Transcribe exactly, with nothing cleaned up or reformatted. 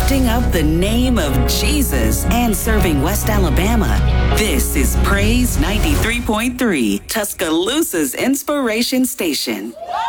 lifting up the name of Jesus and serving West Alabama. This is Praise ninety-three point three, Tuscaloosa's inspiration station.